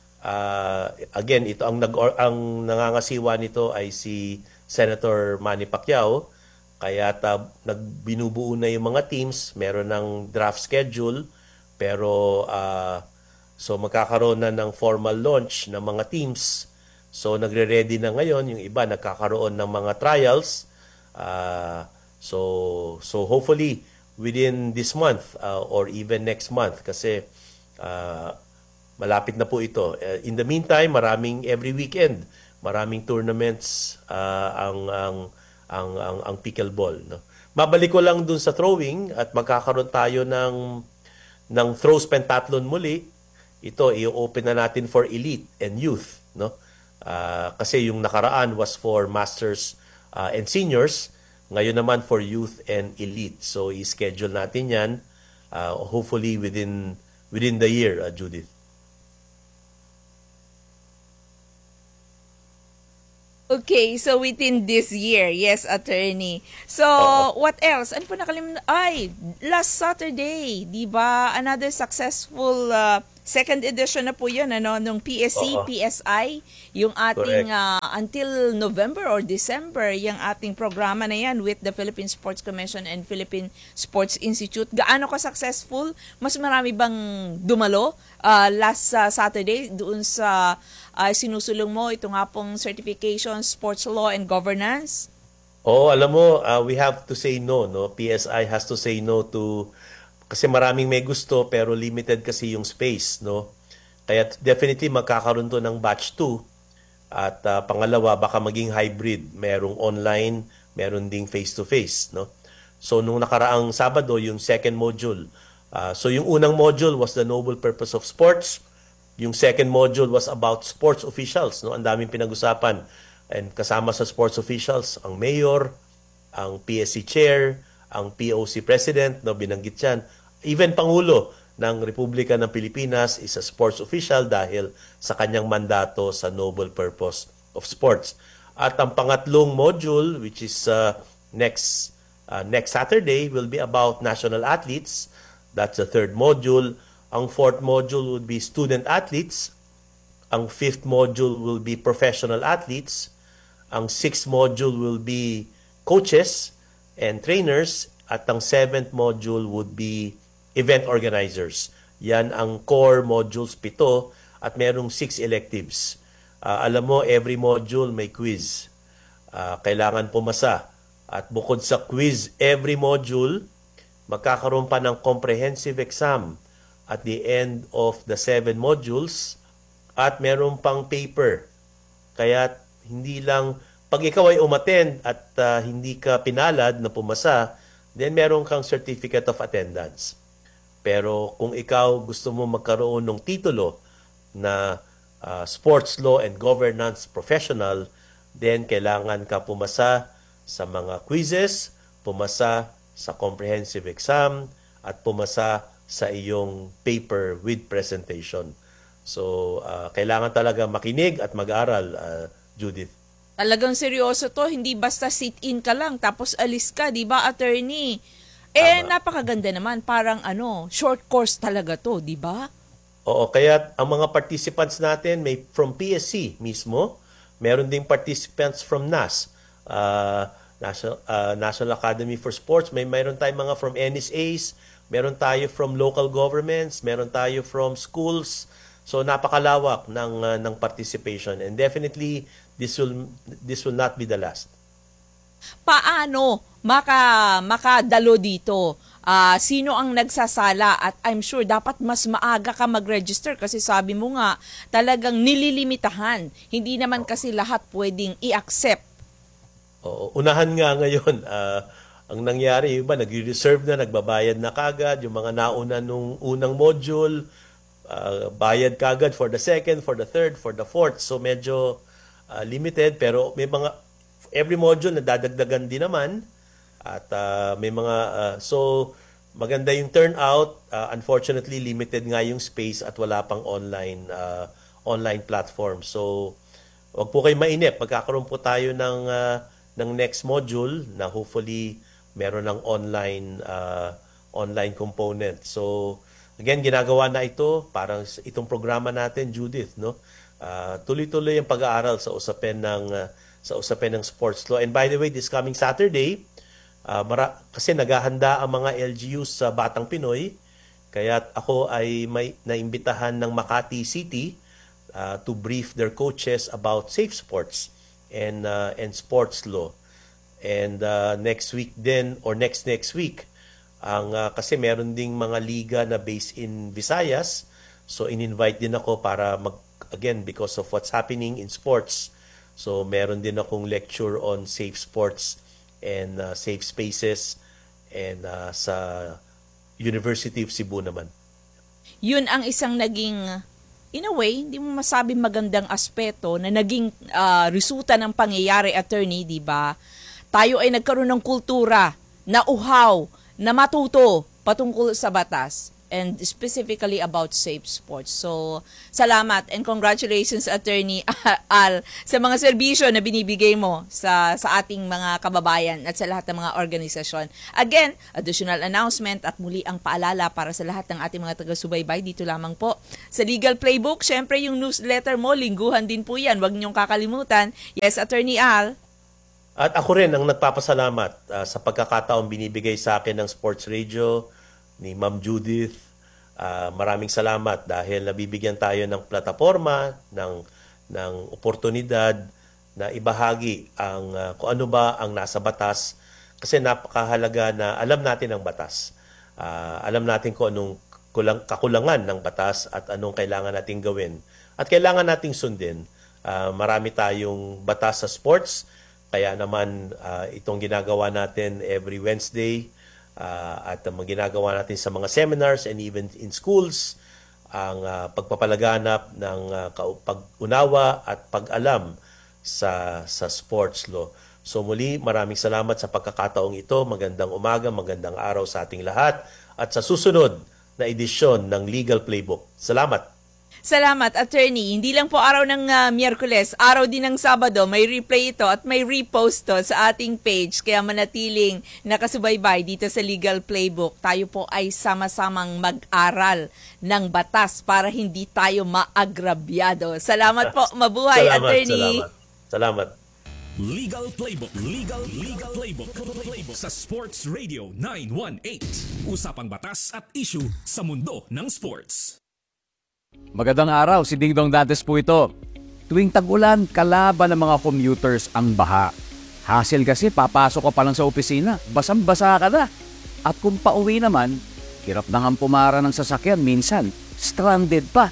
Uh, again, ito ang nag ang nangangasiwa nito ay si Senator Manny Pacquiao. Kaya ta, nagbinubuo na yung mga teams, meron ng draft schedule, pero uh, so magkakaroon na ng formal launch ng mga teams. So nagre-ready na ngayon, yung iba nagkakaroon ng mga trials. Uh, So so hopefully within this month uh, or even next month kasi uh, malapit na po ito. Uh, in the meantime, maraming every weekend, maraming tournaments uh, ang ang ang ang, ang pickleball, no. Mabalik ko lang dun sa throwing at magkakaroon tayo ng ng throws pentathlon muli. Ito i-open na natin for elite and youth, no. Uh, kasi yung nakaraan was for masters uh, and seniors. Ngayon naman for youth and elite. So i-schedule natin 'yan uh, hopefully within within the year, uh, Judith. Okay, so within this year, yes, attorney. So, Oo. what else? Ano po nakalimutan? Ay, last Saturday, di ba? Another successful uh, second edition na po yun, ano, nung P S C, Oo. P S I, yung ating, Correct. uh, until November or December, yung ating programa na yan with the Philippine Sports Commission and Philippine Sports Institute. Gaano ka successful? Mas marami bang dumalo uh, last uh, Saturday doon sa uh, sinusulong mo, ito nga pong certification, sports law and governance? Oo, alam mo, uh, we have to say no, no? P S I has to say no to, kasi maraming may gusto pero limited kasi yung space, no? Kaya definitely magkakaroon to ng batch two. At uh, pangalawa, baka maging hybrid. Merong online, meron ding face-to-face, no? So, nung nakaraang Sabado, yung second module. Uh, so, yung unang module was the noble purpose of sports. Yung second module was about sports officials, no? Ang daming pinag-usapan. And kasama sa sports officials, ang mayor, ang P S C chair, ang P O C president, no, binanggit yan. Even Pangulo ng Republika ng Pilipinas is a sports official dahil sa kanyang mandato sa noble purpose of sports. At ang pangatlong module, which is uh, next uh, next Saturday, will be about national athletes. That's the third module. Ang fourth module would be student athletes. Ang fifth module will be professional athletes. Ang sixth module will be coaches and trainers. At ang seventh module would be event organizers. Yan ang core modules, pito, at merong six electives. Uh, alam mo, every module may quiz. Uh, kailangan pumasa. At bukod sa quiz, every module, magkakaroon pa ng comprehensive exam at the end of the seven modules at meron pang paper. Kaya hindi lang, pag ikaw ay umattend at uh, hindi ka pinalad na pumasa, then meron kang certificate of attendance. Pero kung ikaw gusto mo magkaroon ng titulo na uh, sports law and governance professional, then kailangan ka pumasa sa mga quizzes, pumasa sa comprehensive exam, at pumasa sa iyong paper with presentation. So, uh, kailangan talaga makinig at mag-aral, uh, Judith. Talagang seryoso to, hindi basta sit-in ka lang tapos alis ka, di ba, attorney? Eh, Tama. napakaganda naman, parang ano, short course talaga to, di ba? Oo, kaya ang mga participants natin may from P S C mismo, meron ding participants from N A S, uh, National, uh, National Academy for Sports, may meron tayong mga from N S As, meron tayo from local governments, meron tayo from schools. So napakalawak ng uh, ng participation, and definitely this will this will not be the last. Paano maka makadalo dito? Uh, sino ang nagsasala? At I'm sure dapat mas maaga ka mag-register kasi sabi mo nga talagang nililimitahan. Hindi naman kasi lahat pwedeng i-accept. Oo, unahan nga ngayon. Uh, ang nangyari, yung iba nag-reserve na, nagbabayad na kagad, yung mga nauna nung unang module, uh, bayad kagad for the second, for the third, for the fourth. So medyo uh, limited, pero may mga every module na dadagdagan din naman. At uh, may mga, uh, so maganda yung turnout. Uh, unfortunately, limited nga yung space at wala pang online uh, online platform. So, wag po kayo mainip. Magkakaroon po tayo ng, uh, ng next module na hopefully meron ng online uh, online component. So, again, ginagawa na ito. Parang itong programa natin, Judith, no? Uh, tuloy-tuloy ang pag-aaral sa usapin ng uh, sa usapin ng sports law. And by the way, this coming Saturday, uh, mara- kasi naghahanda ang mga L G Us sa Batang Pinoy, kaya ako ay may naimbitahan ng Makati City uh, to brief their coaches about safe sports and uh, and sports law. And uh, next week din, or next next week, ang uh, kasi meron ding mga liga na based in Visayas, so in-invite din ako para mag, again, because of what's happening in sports. So, meron din akong lecture on safe sports and uh, safe spaces and uh, sa University of Cebu naman. Yun ang isang naging, in a way, hindi mo masabi magandang aspeto na naging uh, resulta ng pangyayari, attorney, di ba? Tayo ay nagkaroon ng kultura na uhaw, na matuto patungkol sa batas. and specifically about safe sports. So, salamat and congratulations, Attorney Al, sa mga serbisyo na binibigay mo sa sa ating mga kababayan at sa lahat ng mga organisasyon. Again, additional announcement at muli ang paalala para sa lahat ng ating mga taga-subaybay dito lamang po sa Legal Playbook. Syempre, yung newsletter mo, lingguhan din po yan. Huwag niyong kakalimutan. Yes, Attorney Al. At ako rin ang nagpapasalamat uh, sa pagkakataong binibigay sa akin ng Sports Radio ni Ma'am Judith. Uh, maraming salamat dahil nabibigyan tayo ng plataforma, ng, ng oportunidad na ibahagi ang, uh, kung ano ba ang nasa batas. Kasi napakahalaga na alam natin ang batas. Uh, alam natin kung anong kulang, kakulangan ng batas at anong kailangan nating gawin. At kailangan nating sundin. Uh, marami tayong batas sa sports. Kaya naman uh, itong ginagawa natin every Wednesday, Uh, at ang ginagawa natin sa mga seminars and even in schools, ang uh, pagpapalaganap ng uh, pag-unawa at pag-alam sa, sa sports law. So muli, maraming salamat sa pagkakataong ito. Magandang umaga, magandang araw sa ating lahat. At sa susunod na edisyon ng Legal Playbook. Salamat! Salamat, Attorney. Hindi lang po araw ng uh, Miyerkules, araw din ng Sabado, may replay ito at may repost to sa ating page. Kaya manatiling nakasubaybay dito sa Legal Playbook. Tayo po ay sama-samang mag-aral ng batas para hindi tayo maagrabyado. Salamat po. Mabuhay, salamat, Attorney. Salamat. Salamat. Legal Playbook, Legal Legal Playbook, Playbook sa Sports Radio nine one eight. Usapang batas at issue sa mundo ng sports. Magandang araw, si Ding Dong Dantes po ito. Tuwing tag-ulan, kalaban ng mga commuters ang baha. Hassle kasi, papasok ka pa lang sa opisina, basang-basa ka na. At kung pauwi naman, hirap na nga pumara ng sasakyan, minsan, stranded pa.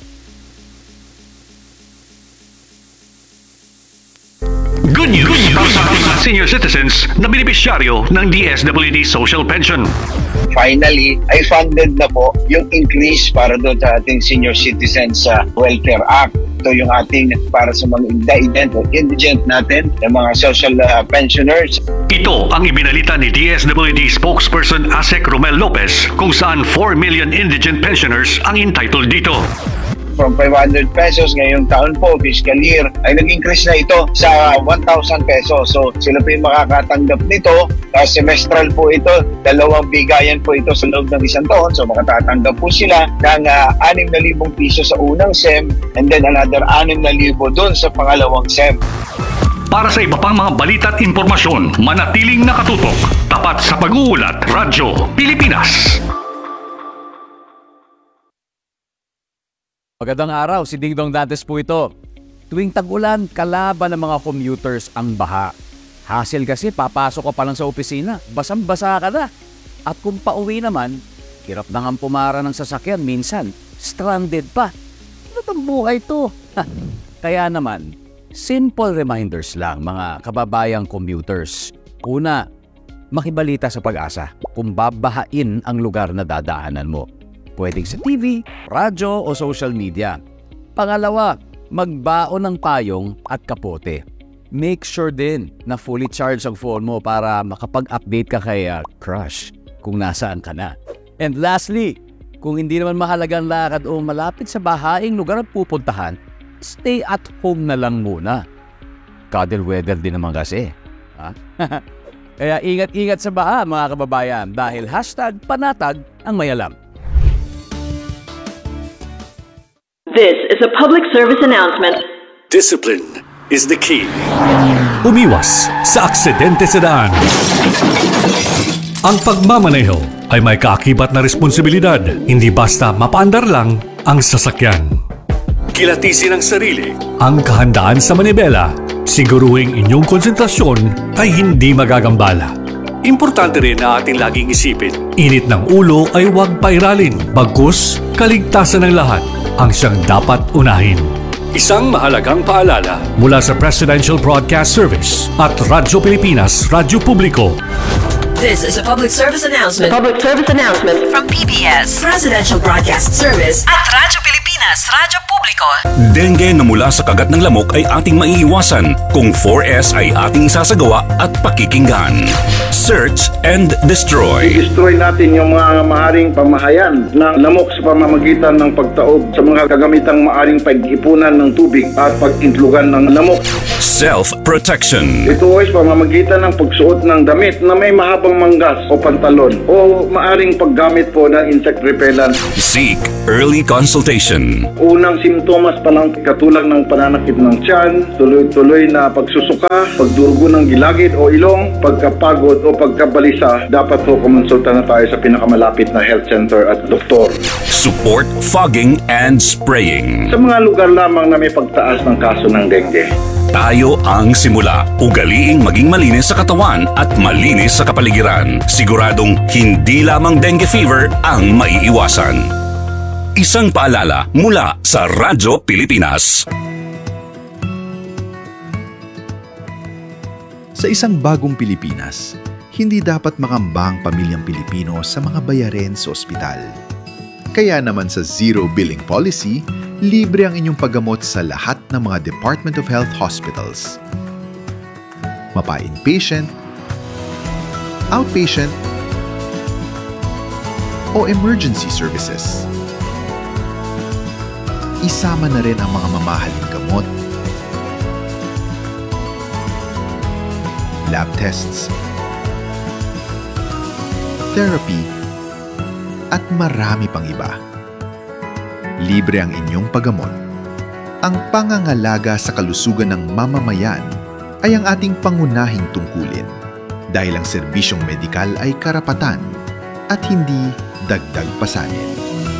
Good news para sa ating mga senior citizens na benepisyaryo ng D S W D Social Pension. Finally, ay funded na po yung increase para doon sa ating Senior Citizens uh, Welfare Act. Ito yung ating para sa mga indigent o indigent natin, yung mga social uh, pensioners. Ito ang ibinalita ni D S W D spokesperson Asek Romel Lopez kung saan four million indigent pensioners ang entitled dito. From five hundred pesos ngayong taon po, fiscal year, ay nag-increase na ito sa one thousand pesos. So sila po yung makakatanggap nito. Uh, semestral po ito, dalawang bigayan po ito sa loob ng isang taon. So makatatanggap po sila ng uh, six thousand piso sa unang S E M and then another six thousand doon sa pangalawang S E M. Para sa iba pang mga balita at impormasyon, manatiling nakatutok. Tapat sa pag-uulat, Radyo Pilipinas. Magandang araw, si Ding Dong Dantes po ito. Tuwing tag-ulan, kalaban ng mga commuters ang baha. Hassle kasi, papasok ka pa lang sa opisina, basang-basa ka na. At kung pauwi naman, hirap na nga pumara ng sasakyan, minsan, stranded pa. Ano bang buhay to? Kaya naman, simple reminders lang mga kababayang commuters. Una, makibalita sa Pag-asa kung babahain ang lugar na dadaanan mo. Pwedeng sa T V, radyo o social media. Pangalawa, magbaon ng payong at kapote. Make sure din na fully charged ang phone mo para makapag-update ka kay uh, crush kung nasaan ka na. And lastly, kung hindi naman mahalagang lakad o malapit sa bahaing lugar at pupuntahan, stay at home na lang muna. Cuddle weather din naman kasi. Ha? Kaya ingat-ingat sa baha mga kababayan dahil hashtag panatag ang mayalam. This is a public service announcement. Discipline is the key. Umiwas sa aksidente sa daan. Ang pagmamaneho ay may kaakibat na responsibilidad, hindi basta mapaandar lang ang sasakyan. Kilatisin ang sarili, ang kahandaan sa manibela, siguruhing inyong konsentrasyon ay hindi magagambala. Importante rin na ating laging isipin, init ng ulo ay huwag pairalin, bagkus kaligtasan ng lahat ang siyang dapat unahin. Isang mahalagang paalala mula sa Presidential Broadcast Service at Radyo Pilipinas, Radyo Publiko. This is a public service announcement. Public service announcement From P B S, Presidential Broadcast Service at Radyo Pilipinas. Pilipinas, Radyo Publiko. Dengue na mula sa kagat ng lamok ay ating maiiwasan kung four S ay ating isasagawa at pakikinggan. Search and destroy. I-destroy natin yung mga maaaring pamahayan ng lamok sa pamamagitan ng pagtaob sa mga kagamitang maaaring pag-ipunan ng tubig at pag-intlugan ng lamok. Self-protection. Ito ay sa pamamagitan ng pagsuot ng damit na may mahabang manggas o pantalon o maaaring paggamit po ng insect repellent. Seek early consultation. Unang simptomas pa lang katulad ng pananakit ng tiyan, tuloy-tuloy na pagsusuka, pagdurugo ng gilagid o ilong, pagkapagod o pagkabalisa, dapat po kumonsulta na tayo sa pinakamalapit na health center at doktor. Support fogging and spraying. Sa mga lugar lamang na may pagtaas ng kaso ng dengue. Tayo ang simula. Ugaliing maging malinis sa katawan at malinis sa kapaligiran. Siguradong hindi lamang dengue fever ang maiiwasan. Isang paalala mula sa Radyo Pilipinas. Sa isang bagong Pilipinas, hindi dapat makamba ang pamilyang Pilipino sa mga bayarin sa ospital. Kaya naman sa Zero Billing Policy, libre ang inyong paggamot sa lahat ng mga Department of Health hospitals. Mapa-inpatient, outpatient, o emergency services. Isama na rin ang mga mamahaling gamot, lab tests, therapy, at marami pang iba. Libre ang inyong paggamot. Ang pangangalaga sa kalusugan ng mamamayan ay ang ating pangunahing tungkulin dahil ang serbisyong medikal ay karapatan at hindi dagdag pasanin.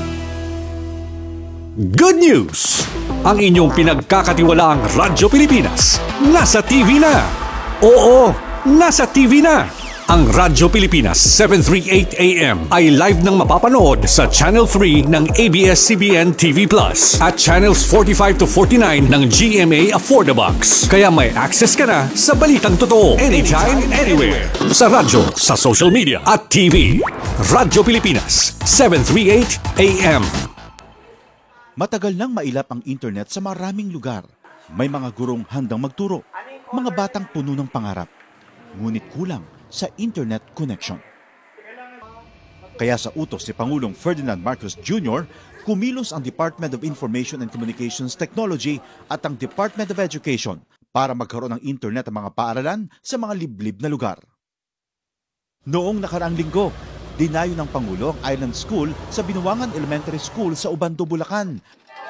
Good news! Ang inyong pinagkakatiwalaang Radyo Pilipinas nasa T V na! Oo, nasa T V na! Ang Radyo Pilipinas seven thirty-eight A M ay live nang mapapanood sa Channel three ng A B S C B N T V Plus at Channels forty-five to forty-nine ng G M A Affordabox. Kaya may access ka na sa balitang totoo anytime, anywhere. Sa radyo, sa social media at T V. Radyo Pilipinas seven thirty-eight A M. Matagal nang mailap ang internet sa maraming lugar. May mga gurong handang magturo, mga batang puno ng pangarap. Ngunit kulang sa internet connection. Kaya sa utos si Pangulong Ferdinand Marcos Junior, kumilos ang Department of Information and Communications Technology at ang Department of Education para magkaroon ng internet ang mga paaralan sa mga liblib na lugar. Noong nakaraang linggo, dinayo ng Pangulo ang Island School sa Binuangan Elementary School sa Ubando, Bulacan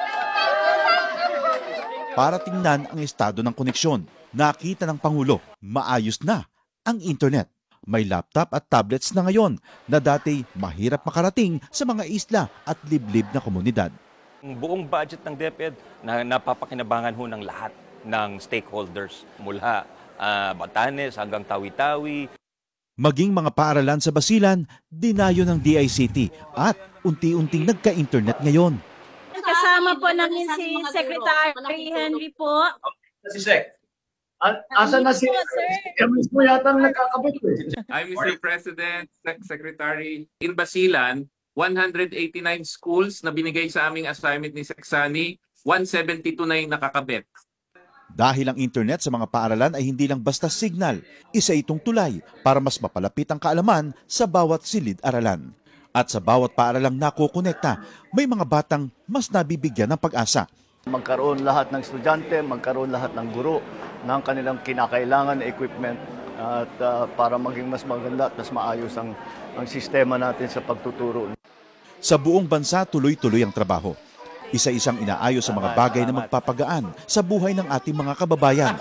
para tingnan ang estado ng koneksyon. Nakita ng Pangulo, maayos na ang internet. May laptop at tablets na ngayon na dati mahirap makarating sa mga isla at liblib na komunidad. Ang buong budget ng DepEd na napapakinabangan ho ng lahat ng stakeholders mula uh, Batanes hanggang Tawi-Tawi. Maging mga paaralan sa Basilan, dinayo ng D I C T at unti-unting nagka-internet ngayon. Kasama po namin si Secretary Henry po. Si Sec. Asa na si Emis mo yata ang nagkakabit eh. Hi, Mister President, Sec- Secretary. In Basilan, one hundred eighty-nine schools na binigay sa aming assignment ni Seksani, one seventy-two na yung nakakabit. Dahil ang internet sa mga paaralan ay hindi lang basta signal, isa itong tulay para mas mapalapit ang kaalaman sa bawat silid-aralan. At sa bawat paaralang nakukonekta, may mga batang mas nabibigyan ng pag-asa. Magkaroon lahat ng estudyante, magkaroon lahat ng guro ng kanilang kinakailangan na equipment at uh, para maging mas maganda at mas maayos ang, ang sistema natin sa pagtuturo. Sa buong bansa, tuloy-tuloy ang trabaho. Isa-isang inaayos sa mga bagay na magpapagaan sa buhay ng ating mga kababayan.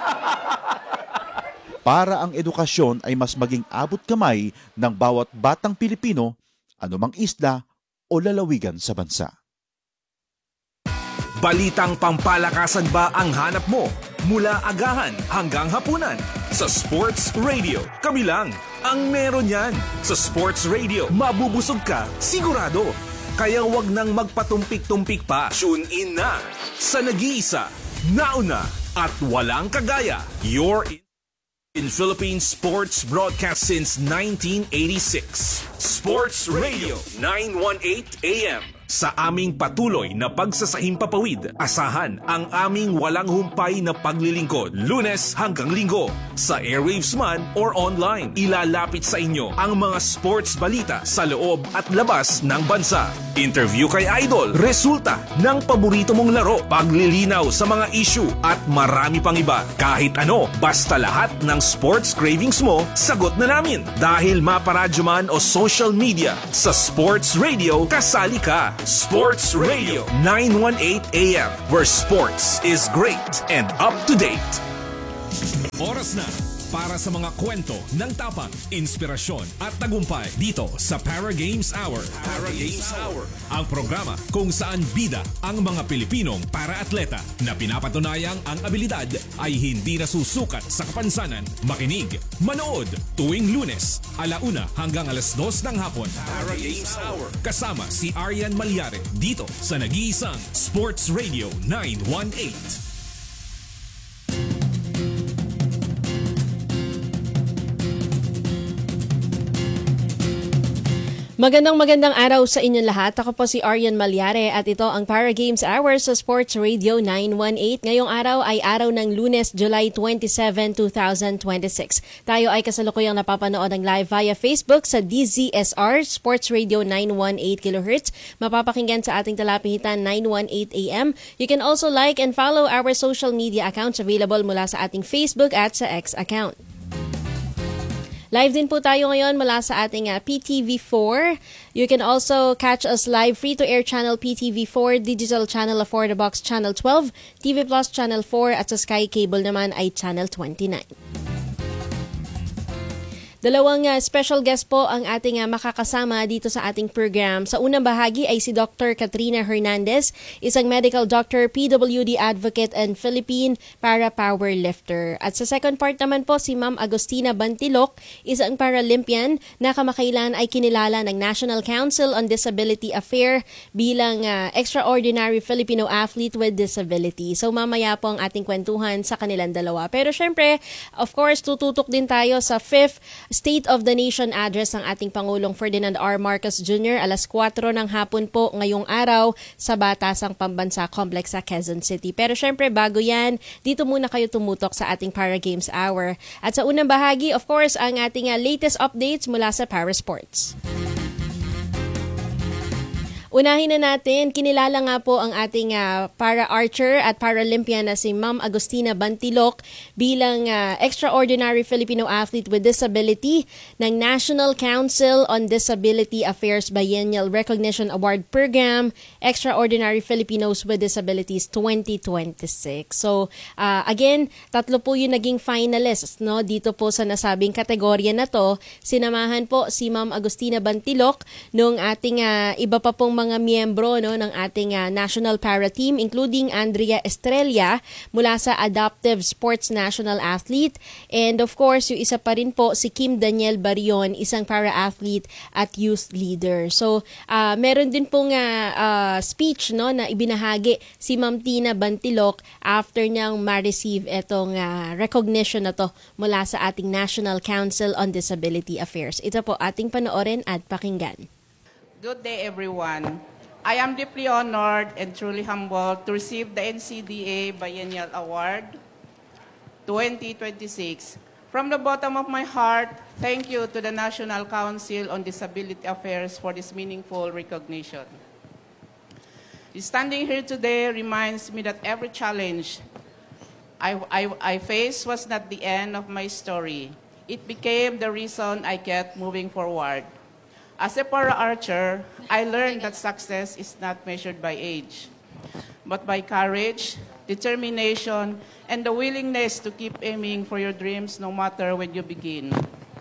Para ang edukasyon ay mas maging abot kamay ng bawat batang Pilipino, anumang isla o lalawigan sa bansa. Balitang pampalakasan ba ang hanap mo? Mula agahan hanggang hapunan sa Sports Radio. Kami lang ang meron yan. Sa Sports Radio, mabubusog ka sigurado. Kaya wag nang magpatumpik-tumpik pa. Tune in na sa nag-iisa, nauna at walang kagaya. You're in, in Philippine sports broadcast since nineteen eighty-six. Sports Radio nine eighteen A M. Sa aming patuloy na pagsasahimpapawid, asahan ang aming walang humpay na paglilingkod. Lunes hanggang Linggo, sa airwaves man or online. Ilalapit sa inyo ang mga sports balita sa loob at labas ng bansa. Interview kay Idol, resulta ng paborito mong laro, paglilinaw sa mga issue at marami pang iba. Kahit ano, basta lahat ng sports cravings mo, sagot na namin. Dahil maparadyo man o social media, sa Sports Radio, kasali ka. Sports Radio nine eighteen A M, where sports is great and up to date. Oras na para sa mga kwento ng tapang, inspirasyon at tagumpay dito sa Para Games Hour. Para Games Hour, ang programa kung saan bida ang mga Pilipinong para-atleta na pinapatunayang ang abilidad ay hindi nasusukat sa kapansanan. Makinig, manood tuwing Lunes, alauna hanggang alas dos ng hapon. Para Games Hour, kasama si Arian Malyare dito sa nag-iisang Sports Radio nine eighteen. Magandang magandang araw sa inyong lahat. Ako po si Arian Malyare at ito ang Para Games Hour sa Sports Radio nine eighteen. Ngayong araw ay araw ng Lunes, July twenty-seventh, twenty twenty-six. Tayo ay kasalukuyang napapanood ng live via Facebook sa D Z S R Sports Radio nine eighteen kilohertz. Mapapakinggan sa ating talapihitan nine eighteen A M. You can also like and follow our social media accounts available mula sa ating Facebook at sa X account. Live din po tayo ngayon mula sa ating uh, P T V four. You can also catch us live free-to-air channel P T V four, digital channel of four the box channel twelve, T V Plus channel four at sa Sky Cable naman ay channel twenty-nine. Dalawang uh, special guest po ang ating uh, makakasama dito sa ating program. Sa unang bahagi ay si Doctor Katrina Hernandez, isang medical doctor, P W D advocate and Philippine para-powerlifter. At sa second part naman po si Ma'am Agustina Bantilok, isang Paralympian na kamakailan ay kinilala ng National Council on Disability Affairs bilang uh, extraordinary Filipino athlete with disability. So mamaya po ang ating kwentuhan sa kanilang dalawa. Pero syempre, of course, tututok din tayo sa fifth State of the Nation address ng ating Pangulong Ferdinand R. Marcos Junior alas kwatro ng hapon po ngayong araw sa Batasang Pambansa Complex sa Quezon City. Pero syempre bago yan, dito muna kayo tumutok sa ating Para Games Hour. At sa unang bahagi, of course, ang ating uh, latest updates mula sa Para Sports. Unahin na natin, kinilala nga po ang ating uh, para-archer at Paralympian na si Ma'am Agustina Bantilok bilang uh, Extraordinary Filipino Athlete with Disability ng National Council on Disability Affairs Biennial Recognition Award Program, Extraordinary Filipinos with Disabilities twenty twenty-six. So, uh, again, tatlo po yung naging finalists no, dito po sa nasabing kategorya na to. Sinamahan po si Ma'am Agustina Bantilok nung ating uh, iba pa pong mga miyembro no, ng ating uh, National Para Team, including Andrea Estrella mula sa Adaptive Sports National Athlete. And of course, yung isa pa rin po si Kim Daniel Barion, isang para-athlete at youth leader. So, uh, meron din pong uh, uh, speech no, na ibinahagi si Ma'am Tina Bantilok after niyang ma-receive itong uh, recognition na to mula sa ating National Council on Disability Affairs. Ito po ating panoorin at pakinggan. Good day, everyone. I am deeply honored and truly humbled to receive the N C D A Biennial Award twenty twenty-six. From the bottom of my heart, thank you to the National Council on Disability Affairs for this meaningful recognition. Standing here today reminds me that every challenge I, I, I faced was not the end of my story. It became the reason I kept moving forward. As a para-archer, I learned that success is not measured by age, but by courage, determination, and the willingness to keep aiming for your dreams no matter when you begin.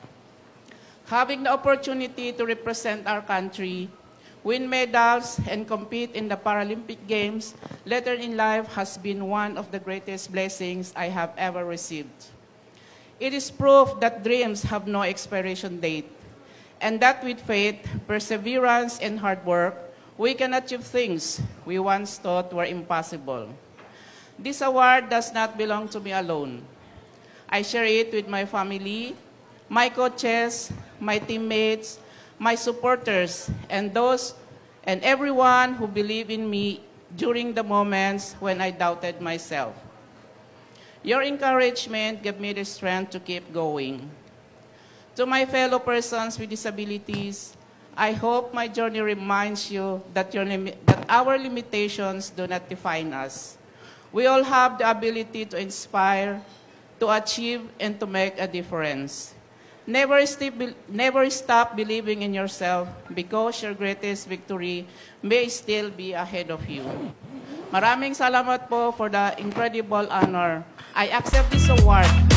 Having the opportunity to represent our country, win medals, and compete in the Paralympic Games later in life has been one of the greatest blessings I have ever received. It is proof that dreams have no expiration date, and that with faith, perseverance, and hard work, we can achieve things we once thought were impossible. This award does not belong to me alone. I share it with my family, my coaches, my teammates, my supporters, and those and everyone who believed in me during the moments when I doubted myself. Your encouragement gave me the strength to keep going. To my fellow persons with disabilities, I hope my journey reminds you that, your limi- that our limitations do not define us. We all have the ability to inspire, to achieve, and to make a difference. Never, sti- never stop believing in yourself because your greatest victory may still be ahead of you. Maraming salamat po for the incredible honor. I accept this award